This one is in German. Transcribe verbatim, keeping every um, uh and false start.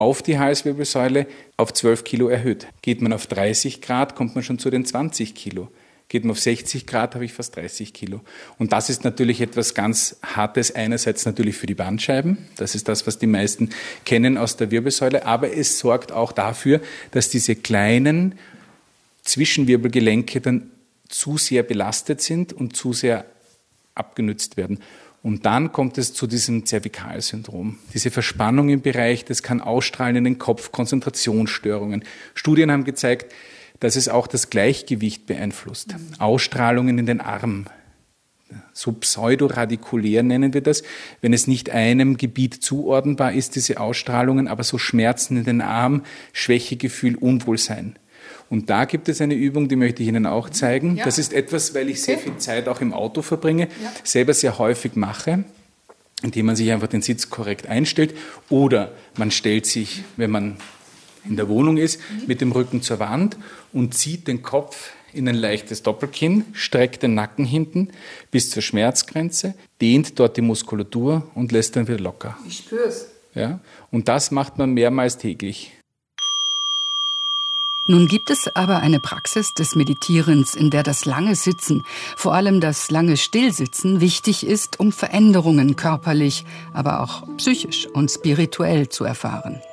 auf die Halswirbelsäule auf zwölf Kilo erhöht. Geht man auf dreißig Grad, kommt man schon zu den zwanzig Kilo. Geht man auf sechzig Grad, habe ich fast dreißig Kilo. Und das ist natürlich etwas ganz Hartes, einerseits natürlich für die Bandscheiben. Das ist das, was die meisten kennen aus der Wirbelsäule. Aber es sorgt auch dafür, dass diese kleinen Zwischenwirbelgelenke dann zu sehr belastet sind und zu sehr abgenützt werden. Und dann kommt es zu diesem Zervikalsyndrom. Diese Verspannung im Bereich, das kann ausstrahlen in den Kopf, Konzentrationsstörungen. Studien haben gezeigt, dass es auch das Gleichgewicht beeinflusst. Ausstrahlungen in den Arm, so pseudoradikulär nennen wir das, wenn es nicht einem Gebiet zuordnenbar ist, diese Ausstrahlungen, aber so Schmerzen in den Arm, Schwächegefühl, Unwohlsein. Und da gibt es eine Übung, die möchte ich Ihnen auch zeigen. Ja. Das ist etwas, weil ich sehr viel Zeit auch im Auto verbringe, ja. selber sehr häufig mache, indem man sich einfach den Sitz korrekt einstellt oder man stellt sich, wenn man in der Wohnung ist, mit dem Rücken zur Wand und zieht den Kopf in ein leichtes Doppelkinn, streckt den Nacken hinten bis zur Schmerzgrenze, dehnt dort die Muskulatur und lässt dann wieder locker. Ich spüre es. Ja? Und das macht man mehrmals täglich. Nun gibt es aber eine Praxis des Meditierens, in der das lange Sitzen, vor allem das lange Stillsitzen, wichtig ist, um Veränderungen körperlich, aber auch psychisch und spirituell zu erfahren.